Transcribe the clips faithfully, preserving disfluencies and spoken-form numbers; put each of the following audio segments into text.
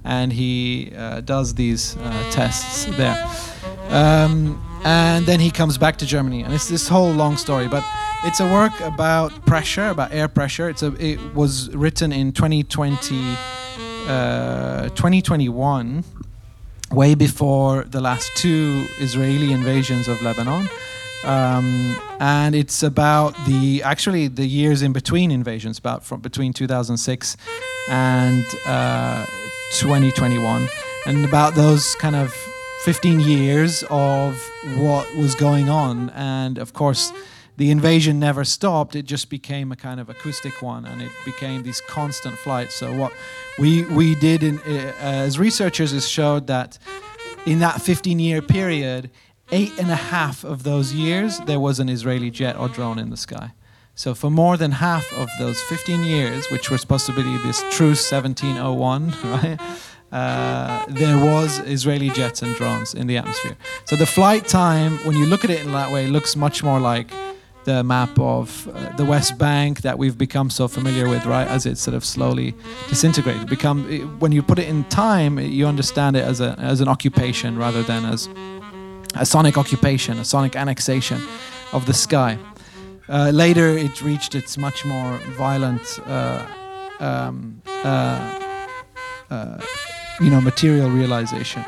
and he uh, does these uh, tests there. Um, and then he comes back to Germany, and it's this whole long story, but it's a work about pressure, about air pressure. It's a, it was written in twenty twenty, uh, twenty twenty-one, way before the last two Israeli invasions of Lebanon. Um, and it's about the actually the years in between invasions, about from between two thousand six and uh, twenty twenty-one, and about those kind of fifteen years of what was going on. And of course, the invasion never stopped. It just became a kind of acoustic one, and it became these constant flights. So what we we did in, uh, as researchers is showed that in that fifteen-year period, eight and a half of those years, there was an Israeli jet or drone in the sky. So for more than half of those fifteen years, which were supposed to be this Truce seventeen oh one, right? Uh, there was Israeli jets and drones in the atmosphere. So the flight time, when you look at it in that way, looks much more like the map of uh, the West Bank that we've become so familiar with, right? As it's sort of slowly disintegrated. Become it, when you put it in time, you understand it as a as an occupation rather than as a sonic occupation, a sonic annexation of the sky. Uh, later, it reached its much more violent, uh, um, uh, uh, you know, material realization.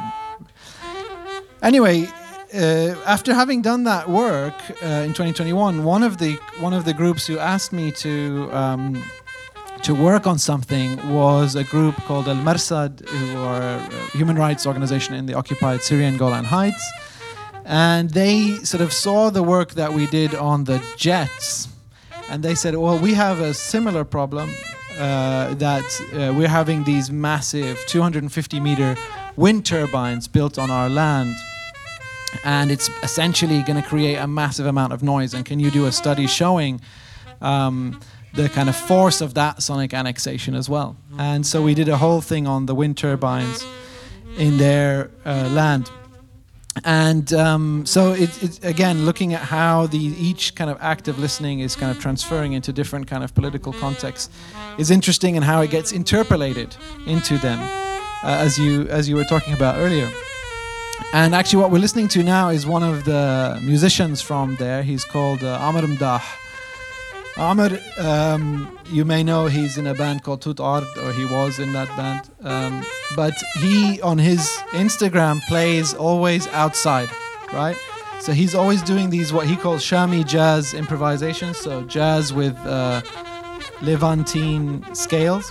Anyway. Uh, after having done that work uh, in twenty twenty-one, one of the one of the groups who asked me to um, to work on something was a group called Al Marsad, who are a human rights organization in the occupied Syrian Golan Heights, and they sort of saw the work that we did on the jets, and they said, "Well, we have a similar problem uh, that uh, we're having these massive two hundred fifty meter wind turbines built on our land." And it's essentially going to create a massive amount of noise. And can you do a study showing um, the kind of force of that sonic annexation as well? And so we did a whole thing on the wind turbines in their uh, land. And um, so it, it, again, looking at how the each kind of active listening is kind of transferring into different kind of political contexts is interesting, and how it gets interpolated into them, uh, as you as you were talking about earlier. And actually what we're listening to now is one of the musicians from there. He's called uh, Amr Mdah. Amr, um, you may know he's in a band called Tut Ard, or he was in that band. Um, but he, on his Instagram, plays always outside, right? So he's always doing these, what he calls Shami jazz improvisations, so jazz with uh, Levantine scales.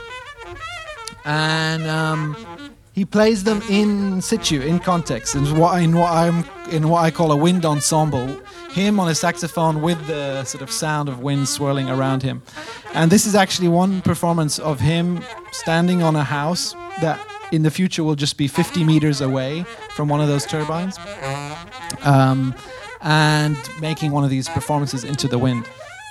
And... Um, He plays them in situ, in context, in what, in what I'm in what I call a wind ensemble. Him on a saxophone with the sort of sound of wind swirling around him. And this is actually one performance of him standing on a house that in the future will just be fifty meters away from one of those turbines, um, and making one of these performances into the wind.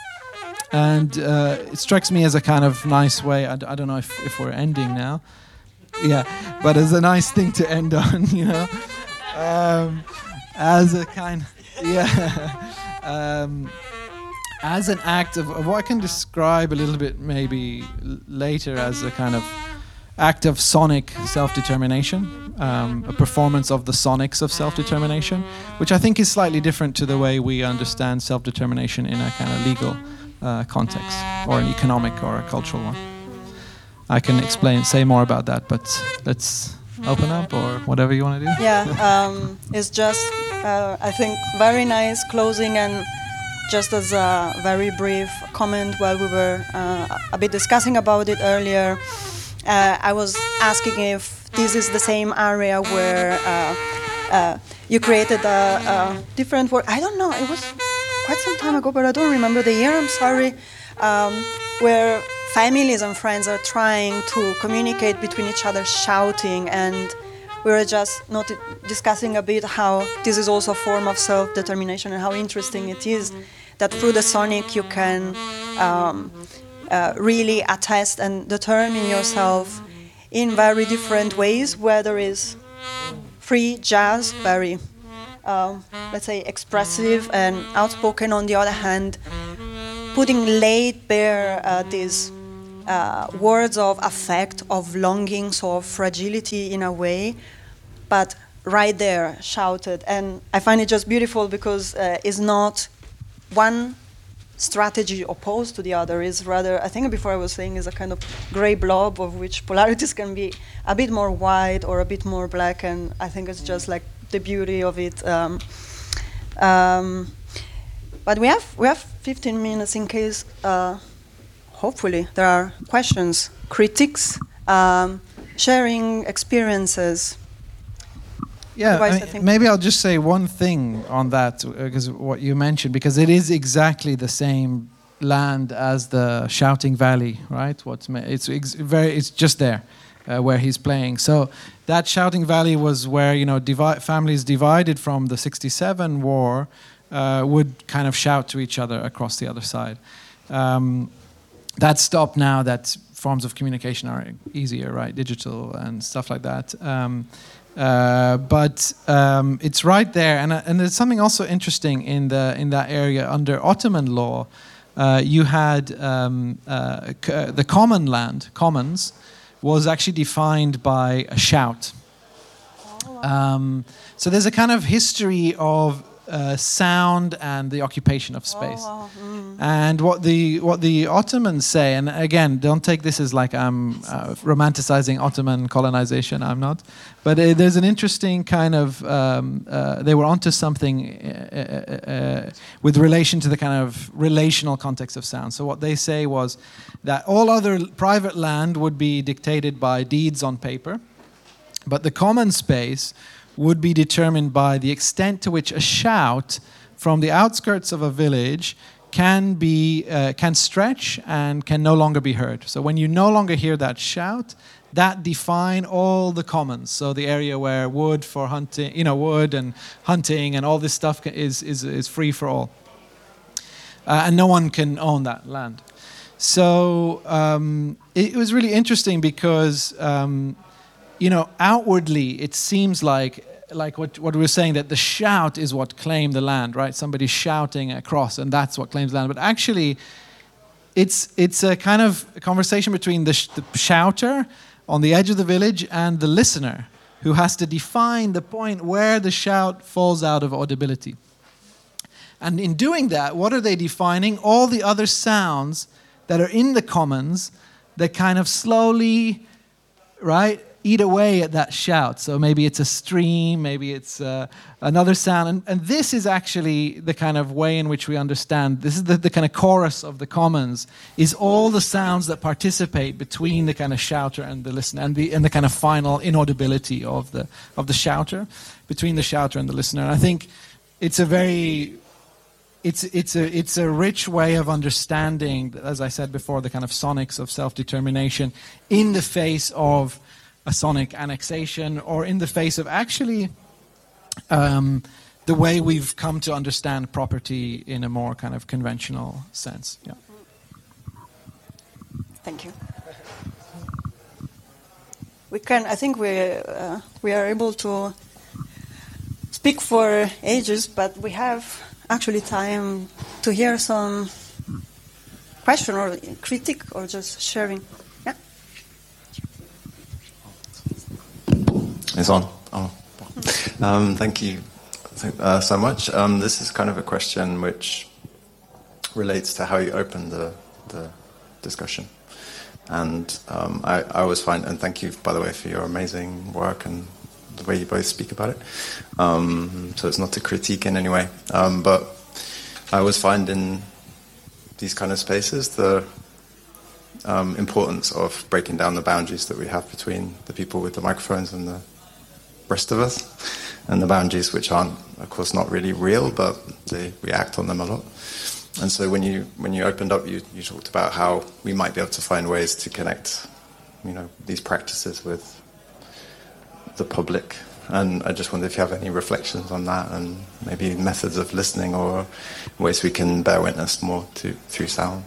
And uh, it strikes me as a kind of nice way. I, d- I don't know if, if we're ending now. Yeah, but as a nice thing to end on, you know, um, as a kind, yeah, um, as an act of, of what I can describe a little bit maybe l- later as a kind of act of sonic self-determination, um, a performance of the sonics of self-determination, which I think is slightly different to the way we understand self-determination in a kind of legal uh, context, or an economic or a cultural one. I can explain, say more about that, but let's open up, or whatever you want to do. Yeah, um, it's just, uh, I think, very nice closing, and just as a very brief comment while we were uh, a bit discussing about it earlier, uh, I was asking if this is the same area where uh, uh, you created a, a different work. I don't know, it was quite some time ago, but I don't remember the year, I'm sorry, um, where families and friends are trying to communicate between each other, shouting, and we were just not discussing a bit how this is also a form of self-determination, and how interesting it is that through the sonic you can um, uh, really attest and determine yourself in very different ways, whether it's free jazz, very, um, let's say, expressive and outspoken, on the other hand, putting laid bare uh, these uh, words of affect, of longings, of fragility in a way, but right there, shouted. And I find it just beautiful because uh, it's not one strategy opposed to the other. Is rather, I think before I was saying, is a kind of gray blob of which polarities can be a bit more white or a bit more black, and I think it's just like the beauty of it. Um, um, but we have we have fifteen minutes in case, uh, hopefully, there are questions, critiques, um, sharing experiences. Yeah, I mean, maybe I'll just say one thing on that, because uh, what you mentioned, because it is exactly the same land as the Shouting Valley, right? What's it's ex very it's just there uh, where he's playing. So that Shouting Valley was where, you know, divi families divided from the sixty-seven war uh, would kind of shout to each other across the other side. Um, that stopped now. That forms of communication are easier, right? Digital and stuff like that. Um, Uh, but um, it's right there, and uh, and there's something also interesting in the in that area. Under Ottoman law, uh, you had um, uh, c the common land, commons, was actually defined by a shout. Um, so there's a kind of history of uh, sound and the occupation of space. Oh, wow. Mm. And what the what the Ottomans say, and again, don't take this as like I'm uh, romanticizing Ottoman colonization. I'm not, but uh, there's an interesting kind of um, uh, they were onto something uh, uh, uh, with relation to the kind of relational context of sound. So what they say was that all other private land would be dictated by deeds on paper, but the common space would be determined by the extent to which a shout from the outskirts of a village can be uh, can stretch and can no longer be heard. So when you no longer hear that shout, that define all the commons. So the area where wood for hunting, you know, wood and hunting and all this stuff is is is free for all, uh, and no one can own that land. So um, it was really interesting because. Um, You know, outwardly, it seems like, like what, what we were saying, that the shout is what claimed the land, right? Somebody's shouting across, and that's what claims the land. But actually, it's it's a kind of a conversation between the, sh the shouter on the edge of the village and the listener, who has to define the point where the shout falls out of audibility. And in doing that, what are they defining? All the other sounds that are in the commons that kind of slowly, right, eat away at that shout. So maybe it's a stream, maybe it's uh, another sound. And, and this is actually the kind of way in which we understand, this is the, the kind of chorus of the commons, is all the sounds that participate between the kind of shouter and the listener, and the, and the kind of final inaudibility of the, of the shouter, between the shouter and the listener. And I think it's a very... It's, it's, a, it's a rich way of understanding, as I said before, the kind of sonics of self-determination in the face of a sonic annexation, or in the face of actually um, the way we've come to understand property in a more kind of conventional sense. Yeah. Thank you. We can, I think we, uh, we are able to speak for ages, but we have actually time to hear some question or critique or just sharing. Yeah. It's on. Oh. Um, thank you uh, so much. Um, this is kind of a question which relates to how you open the, the discussion. And um, I, I always find, and thank you, by the way, for your amazing work and the way you both speak about it. Um, so it's not a critique in any way. Um, but I always find in these kind of spaces the um, importance of breaking down the boundaries that we have between the people with the microphones and the rest of us, and the boundaries which aren't, of course, not really real, but they, we act on them a lot. And so when you when you opened up, you, you talked about how we might be able to find ways to connect, you know, these practices with the public. And I just wonder if you have any reflections on that, and maybe methods of listening or ways we can bear witness more to through sound.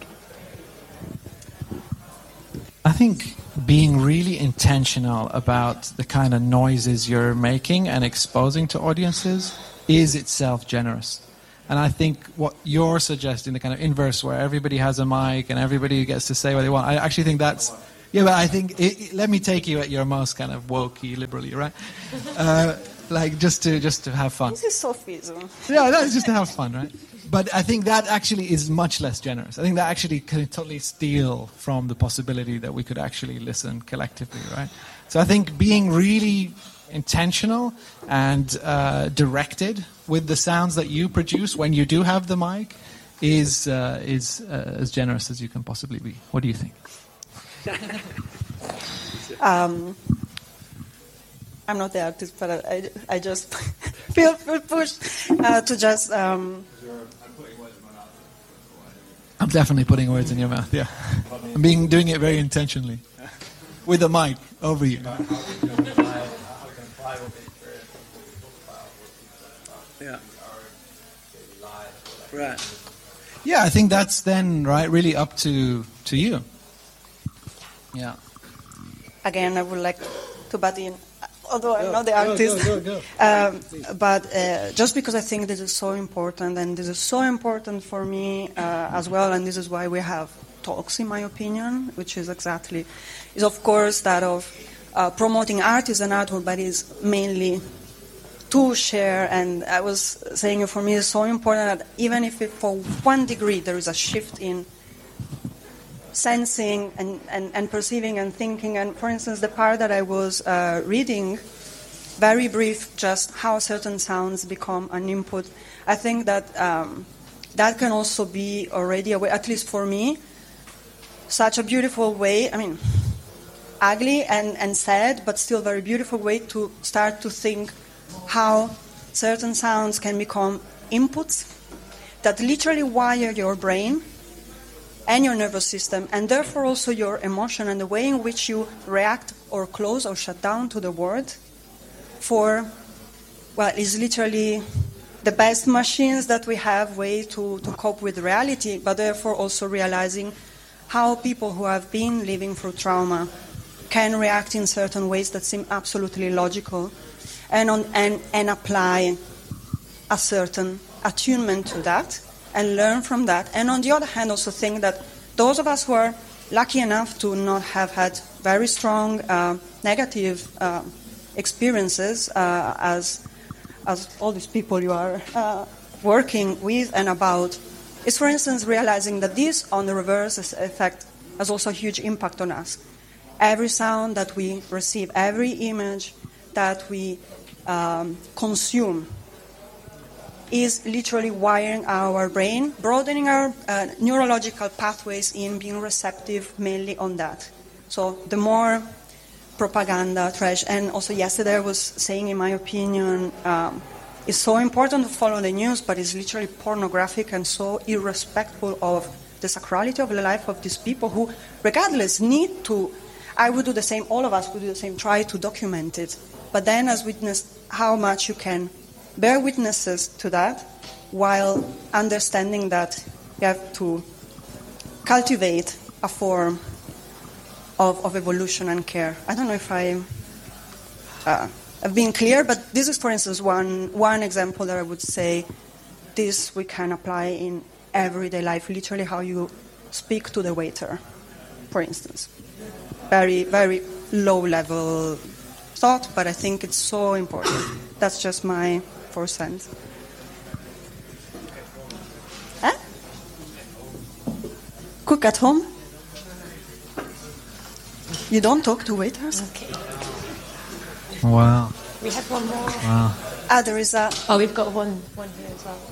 I think being really intentional about the kind of noises you're making and exposing to audiences is itself generous. And I think what you're suggesting, the kind of inverse where everybody has a mic and everybody gets to say what they want, I actually think that's... Yeah, but I think... It, it, let me take you at your most kind of wokey, liberally, right? Uh, like, just to just to have fun. This is sophism. Yeah, that's just to have fun, right? But I think that actually is much less generous. I think that actually can totally steal from the possibility that we could actually listen collectively, right? So I think being really intentional and uh, directed with the sounds that you produce when you do have the mic is uh, is uh, as generous as you can possibly be. What do you think? um, I'm not the artist, but I, I just feel, feel pushed uh, to just... Um, I'm definitely putting words in your mouth, yeah. I'm being, doing it very intentionally. With a mic over you. Yeah. Right. Yeah, I think that's then, right, really up to, to you. Yeah. Again, I would like to butt in, although I'm not the artist. Go, go, go. um, but uh, just because I think this is so important, and this is so important for me uh, as well, and this is why we have talks, in my opinion, which is exactly, is of course that of uh, promoting art is an artwork, but is mainly to share. And I was saying, for me, it's so important that even if it, for one degree there is a shift in sensing and, and, and perceiving and thinking. And for instance, the part that I was uh, reading, very brief, just how certain sounds become an input, I think that um, that can also be already a way, at least for me, such a beautiful way, I mean, ugly and, and sad, but still very beautiful way to start to think how certain sounds can become inputs that literally wire your brain and your nervous system, and therefore also your emotion and the way in which you react or close or shut down to the world for, well, is literally the best machines that we have way to, to cope with reality, but therefore also realizing how people who have been living through trauma can react in certain ways that seem absolutely logical and, on, and, and apply a certain attunement to that and learn from that. And on the other hand, also think that those of us who are lucky enough to not have had very strong uh, negative uh, experiences uh, as, as all these people you are uh, working with and about, is, for instance, realizing that this, on the reverse effect, has also a huge impact on us. Every sound that we receive, every image that we um, consume is literally wiring our brain, broadening our uh, neurological pathways in being receptive mainly on that. So the more propaganda, trash, and also yesterday I was saying, in my opinion, um, it's so important to follow the news, but it's literally pornographic and so irrespectful of the sacrality of the life of these people who, regardless, need to, I would do the same, all of us would do the same, try to document it. But then as witness how much you can bear witnesses to that while understanding that you have to cultivate a form of, of evolution and care. I don't know if I... Uh, I've been clear, but this is, for instance, one one example that I would say this we can apply in everyday life, literally how you speak to the waiter, for instance. Very, very low-level thought, but I think it's so important. That's just my four cents. Huh? Cook at home? You don't talk to waiters? Okay. Wow. We have one more. Wow. Ah, there is a... Oh, we've got one, one here as well.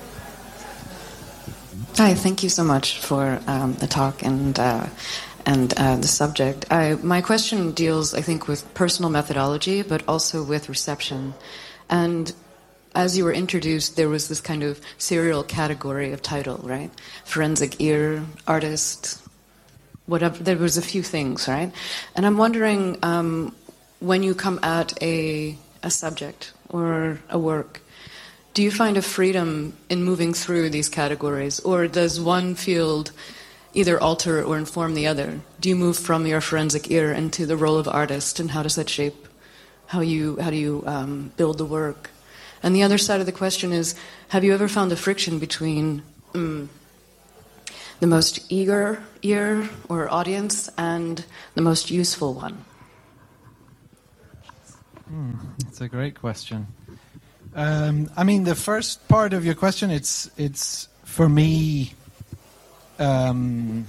Hi, thank you so much for um, the talk and uh, and uh, the subject. I, my question deals, I think, with personal methodology, but also with reception. And as you were introduced, there was this kind of serial category of title, right? Forensic ear, artist, whatever. There was a few things, right? And I'm wondering, um, when you come at a, a subject or a work, do you find a freedom in moving through these categories, or does one field either alter or inform the other? Do you move from your forensic ear into the role of artist, and how does that shape how you how do you um, build the work? And the other side of the question is, have you ever found a friction between um, the most eager ear or audience and the most useful one? Hmm, that's a great question. Um, I mean, the first part of your question, it's it's for me. Um,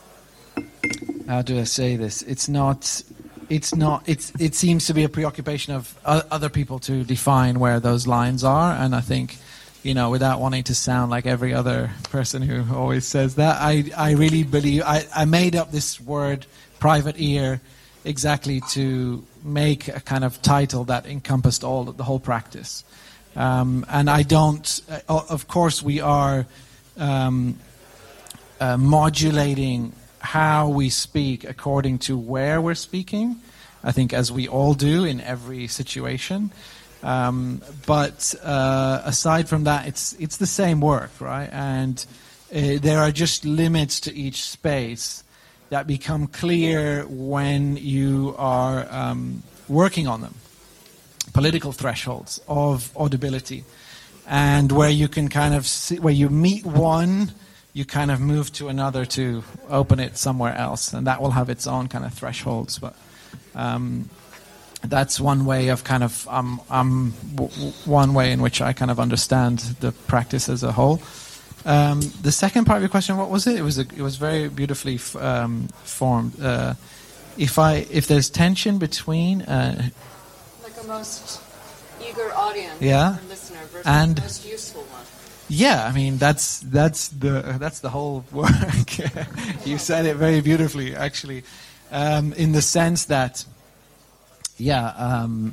how do I say this? It's not. It's not. It's. It seems to be a preoccupation of o- other people to define where those lines are, and I think, you know, without wanting to sound like every other person who always says that, I I really believe I I made up this word private ear exactly to make a kind of title that encompassed all the whole practice. Um, and I don't, uh, of course we are um, uh, modulating how we speak according to where we're speaking, I think, as we all do in every situation. Um, but uh, aside from that, it's it's the same work, right? And uh, there are just limits to each space that become clear when you are um, working on them. Political thresholds of audibility, and where you can kind of see, where you meet one, you kind of move to another to open it somewhere else, and that will have its own kind of thresholds. But um, that's one way of kind of um, um, w- one way in which I kind of understand the practice as a whole. Um, the second part of your question, what was it? It was a, it was very beautifully f- um, formed. Uh, if I if there's tension between. Uh, Like a most eager audience Yeah. or listener versus And- the most useful one. Yeah, I mean that's that's the that's the whole work. You said it very beautifully, actually, um, in the sense that, yeah, um,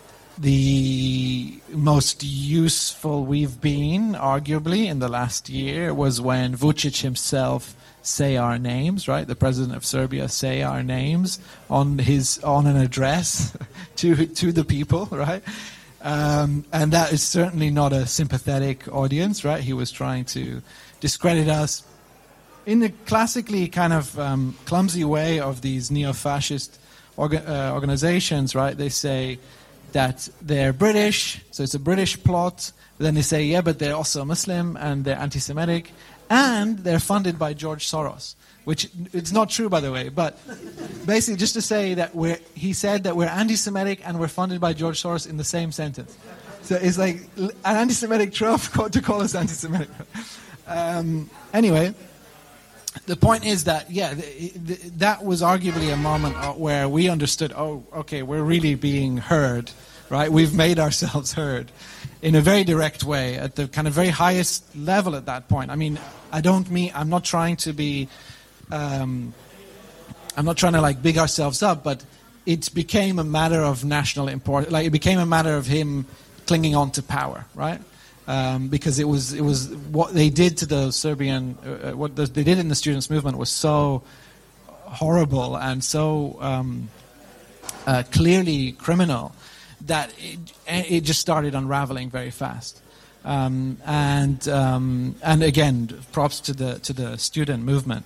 the most useful we've been, arguably, in the last year was when Vučić himself say our names, right? The president of Serbia say our names on his on an address to to the people, right? Um, and that is certainly not a sympathetic audience, right? He was trying to discredit us in the classically kind of um, clumsy way of these neo-fascist orga- uh, organizations, right? They say that they're British, so it's a British plot. But then they say, yeah, but they're also Muslim and they're anti-Semitic, and they're funded by George Soros, which it's not true, by the way. But basically, just to say that we're, he said that we're anti-Semitic and we're funded by George Soros in the same sentence. So it's like an anti-Semitic trope to call us anti-Semitic. Um, anyway, the point is that, yeah, th- th- that was arguably a moment where we understood, oh, okay, we're really being heard, right? We've made ourselves heard in a very direct way at the kind of very highest level at that point. I mean, I don't mean, I'm not trying to be, um, I'm not trying to like big ourselves up, but it became a matter of national importance. Like it became a matter of him clinging on to power, right? Um, because it was it was what they did to the Serbian, uh, what the, they did in the students' movement was so horrible and so um, uh, clearly criminal that it, it just started unraveling very fast. Um, and um, and again, props to the to the student movement.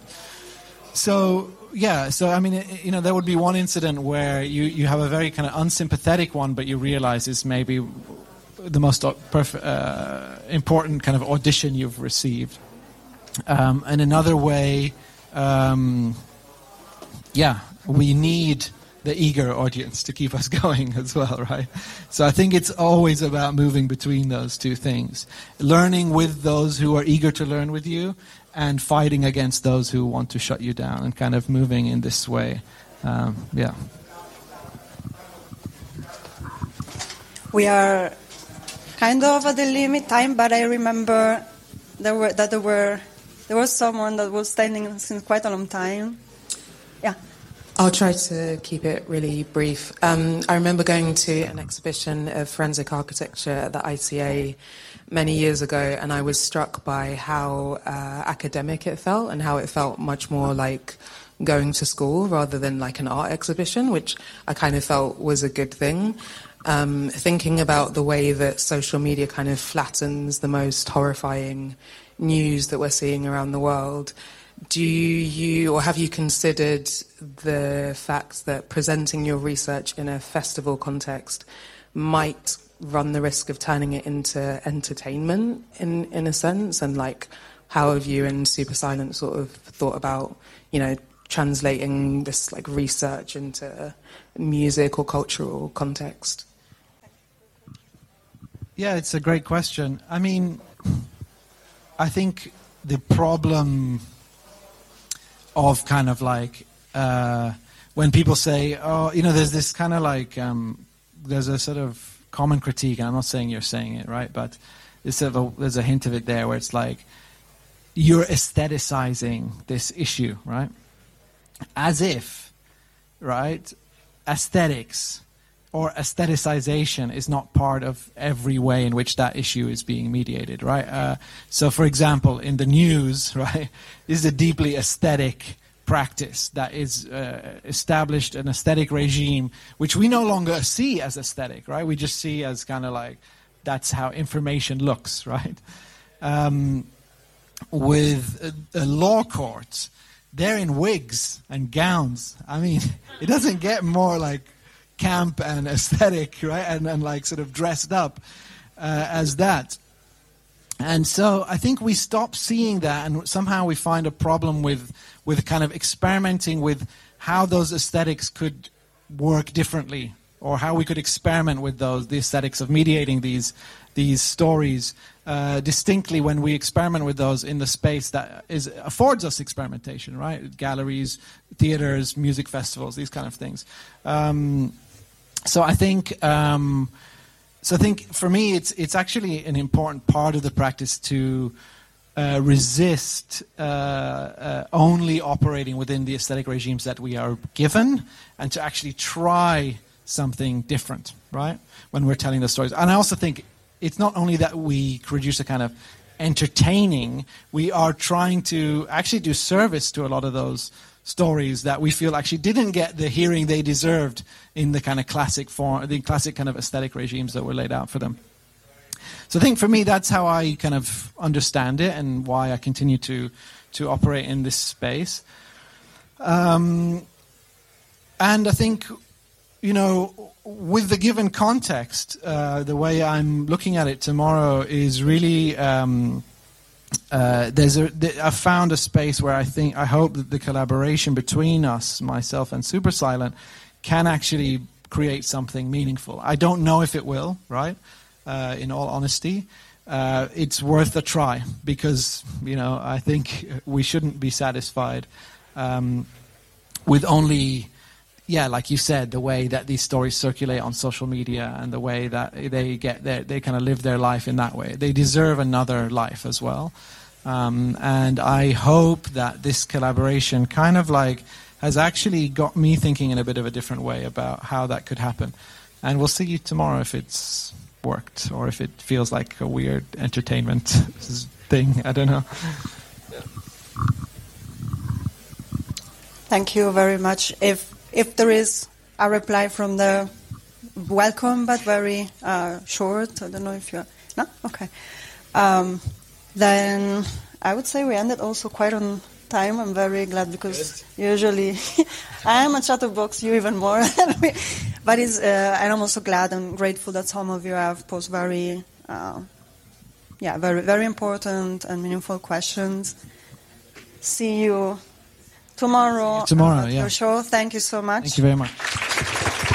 So yeah, so I mean, it, you know, there would be one incident where you, you have a very kind of unsympathetic one, but you realize it's maybe the most perf- uh, important kind of audition you've received. Um, and another way, um, yeah, we need the eager audience to keep us going as well, right? So I think it's always about moving between those two things. Learning with those who are eager to learn with you and fighting against those who want to shut you down and kind of moving in this way. Um, yeah. We are kind of at the limit time, but I remember there were that there were there was someone that was standing since quite a long time. Yeah. I'll try to keep it really brief. Um, I remember going to an exhibition of forensic architecture at the I C A many years ago, and I was struck by how uh, academic it felt and how it felt much more like going to school rather than like an art exhibition, which I kind of felt was a good thing. Um, thinking about the way that social media kind of flattens the most horrifying news that we're seeing around the world, do you, or have you considered the fact that presenting your research in a festival context might run the risk of turning it into entertainment in, in a sense? And like, how have you and Super Silent sort of thought about, you know, translating this like research into music or cultural context? Yeah, it's a great question. I mean, I think the problem of kind of like uh, when people say, oh, you know, there's this kind of like, um, there's a sort of common critique, and I'm not saying you're saying it, right? But there's, sort of a, there's a hint of it there where it's like, you're aestheticizing this issue, right? As if, right, aesthetics or aestheticization is not part of every way in which that issue is being mediated, right? Uh, so, for example, in the news, right, this is a deeply aesthetic practice that is uh, established an aesthetic regime, which we no longer see as aesthetic, right? We just see as kind of like, that's how information looks, right? Um, with a, a law court, they're in wigs and gowns. I mean, it doesn't get more like camp and aesthetic, right? And, and like sort of dressed up uh, as that. And so I think we stop seeing that, and somehow we find a problem with with kind of experimenting with how those aesthetics could work differently, or how we could experiment with those, the aesthetics of mediating these these stories uh, distinctly when we experiment with those in the space that is affords us experimentation, right? Galleries, theaters, music festivals, these kind of things. Um, so I think. Um, So I think for me, it's it's actually an important part of the practice to uh, resist uh, uh, only operating within the aesthetic regimes that we are given, and to actually try something different, right? When we're telling the stories. And I also think it's not only that we produce a kind of entertaining, we are trying to actually do service to a lot of those stories that we feel actually didn't get the hearing they deserved in the kind of classic form, the classic kind of aesthetic regimes that were laid out for them. So I think for me, that's how I kind of understand it, and why I continue to to operate in this space. Um, and I think, you know, with the given context, uh, the way I'm looking at it tomorrow is really. Um, Uh, there's a, th I found a space where I think, I hope that the collaboration between us, myself and Super Silent, can actually create something meaningful. I don't know if it will, right? Uh, in all honesty, uh, it's worth a try, because, you know, I think we shouldn't be satisfied um, with only, yeah, like you said, the way that these stories circulate on social media and the way that they get their, they kind of live their life in that way. They deserve another life as well. Um, and I hope that this collaboration kind of like has actually got me thinking in a bit of a different way about how that could happen. And we'll see you tomorrow if it's worked, or if it feels like a weird entertainment thing. I don't know. Thank you very much. If If there is a reply from the welcome, but very uh, short, I don't know if you're... No? Okay. Um, then I would say we ended also quite on time. I'm very glad, because Good. usually I am a chatterbox, you even more. But it's, uh, and I'm also glad and grateful that some of you have posed very, uh, yeah, very, very important and meaningful questions. See you tomorrow, tomorrow, at yeah. your show. Thank you so much. Thank you very much.